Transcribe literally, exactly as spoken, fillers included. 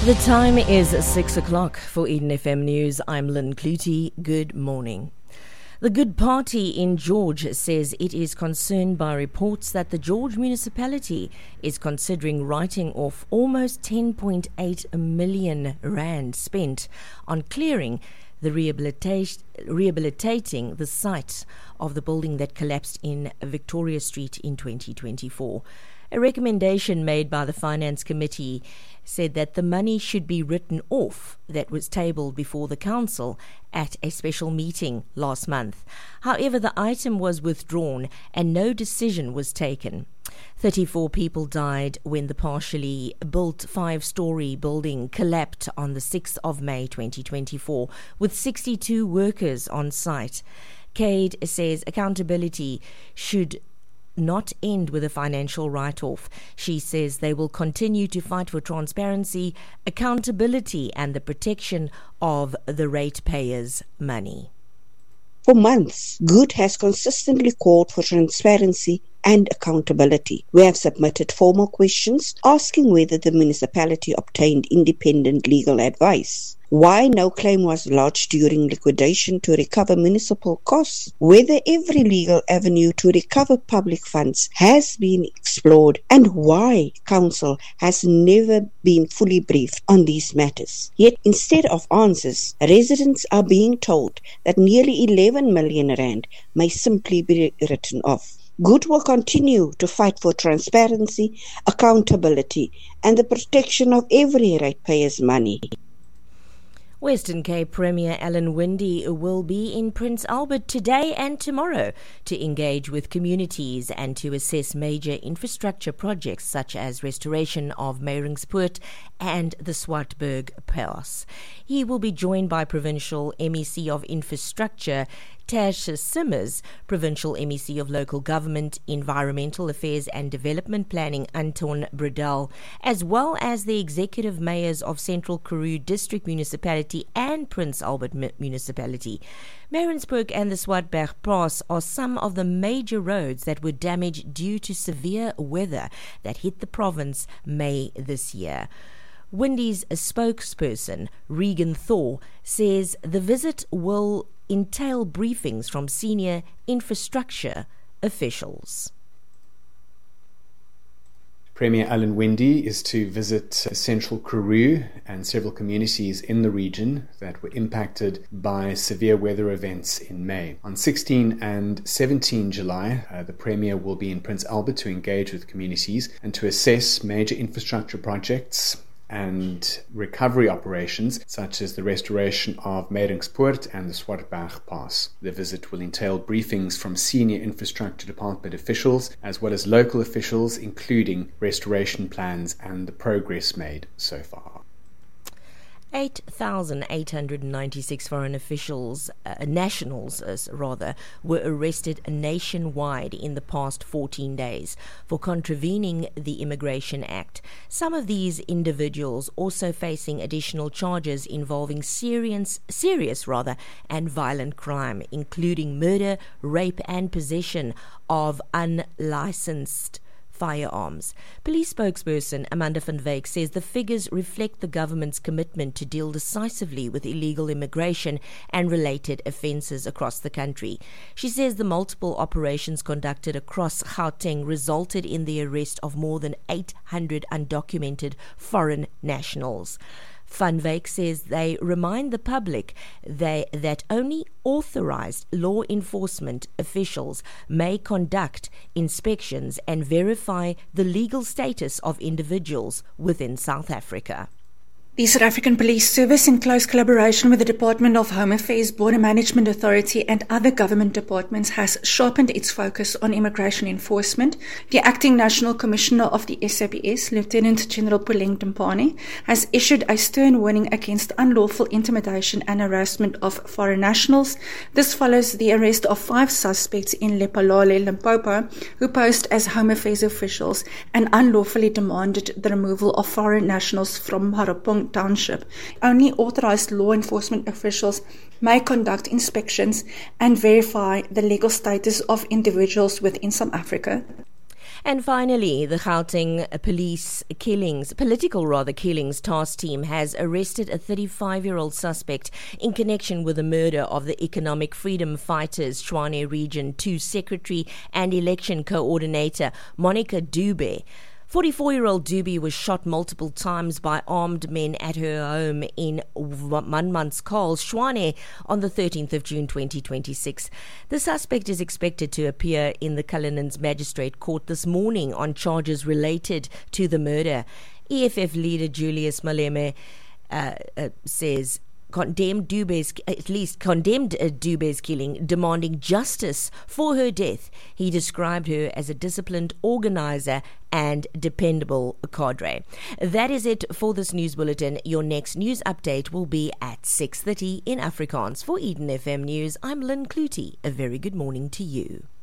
The time is six o'clock for Eden F M News. I'm Lynn Clutie. Good morning. The Good Party in George says it is concerned by reports that the George municipality is considering writing off almost ten point eight million rand spent on clearing the rehabilitation, rehabilitating the site of the building that collapsed in Victoria Street in twenty twenty-four. A recommendation made by the Finance Committee said that the money should be written off that was tabled before the council at a special meeting last month. However, the item was withdrawn and no decision was taken. thirty-four people died when the partially built five-storey building collapsed on the sixth of May twenty twenty-four, with sixty-two workers on site. Cade says accountability should not end with a financial write-off. She says they will continue to fight for transparency, accountability and the protection of the ratepayers' money. For months, Good has consistently called for transparency and accountability. We have submitted formal questions asking whether the municipality obtained independent legal advice, why no claim was lodged during liquidation to recover municipal costs, whether every legal avenue to recover public funds has been explored, and why council has never been fully briefed on these matters. Yet, instead of answers, residents are being told that nearly eleven million rand may simply be written off. Good will continue to fight for transparency, accountability, and the protection of every ratepayer's money. Western Cape Premier Alan Winde will be in Prince Albert today and tomorrow to engage with communities and to assess major infrastructure projects such as restoration of Meyringspoort and the Swartberg Pass. He will be joined by Provincial M E C of Infrastructure Tash Simmers, Provincial M E C of Local Government, Environmental Affairs and Development Planning Anton Bredell, as well as the Executive Mayors of Central Karoo District Municipality and Prince Albert Municipality. Meyringspoort and the Swartberg Pass are some of the major roads that were damaged due to severe weather that hit the province May this year. Winde's spokesperson, Regan Thor, says the visit will entail briefings from senior infrastructure officials. Premier Alan Winde is to visit Central Karoo and several communities in the region that were impacted by severe weather events in May. On sixteen and seventeen July, uh, the Premier will be in Prince Albert to engage with communities and to assess major infrastructure projects and recovery operations such as the restoration of Meyringspoort and the Swartberg Pass. The visit will entail briefings from senior infrastructure department officials as well as local officials, including restoration plans and the progress made so far. eight thousand eight hundred ninety-six foreign officials, uh, nationals uh, rather, were arrested nationwide in the past fourteen days for contravening the Immigration Act. Some of these individuals also facing additional charges involving serious, serious rather, and violent crime, including murder, rape and possession of unlicensed firearms. Police spokesperson Amanda van Wyk says the figures reflect the government's commitment to deal decisively with illegal immigration and related offences across the country. She says the multiple operations conducted across Gauteng resulted in the arrest of more than eight hundred undocumented foreign nationals. Van Wyk says they remind the public they, that only authorized law enforcement officials may conduct inspections and verify the legal status of individuals within South Africa. The South African Police Service, in close collaboration with the Department of Home Affairs, Border Management Authority and other government departments, has sharpened its focus on immigration enforcement. The Acting National Commissioner of the S A P S, Lieutenant General Puleng Tempane, has issued a stern warning against unlawful intimidation and harassment of foreign nationals. This follows the arrest of five suspects in Lephalale, Limpopo, who posed as Home Affairs officials and unlawfully demanded the removal of foreign nationals from Harapong Township. Only authorized law enforcement officials may conduct inspections and verify the legal status of individuals within South Africa. And finally, the Gauteng police killings, political rather killings task team has arrested a thirty-five-year-old suspect in connection with the murder of the Economic Freedom Fighters Tshwane Region two Secretary and Election Coordinator Monica Dube. forty-four-year-old Dube was shot multiple times by armed men at her home in Manmanskhal, Tshwane, on the thirteenth of June twenty twenty-six. The suspect is expected to appear in the Cullinan's Magistrate Court this morning on charges related to the murder. E F F leader Julius Malema uh, uh, says condemned Dube's, at least condemned uh, Dube's killing, demanding justice for her death. He described her as a disciplined organizer and dependable cadre. That is it for this news bulletin. Your next news update will be at six thirty in Afrikaans. For Eden F M News, I'm Lynn Clutie. A very good morning to you.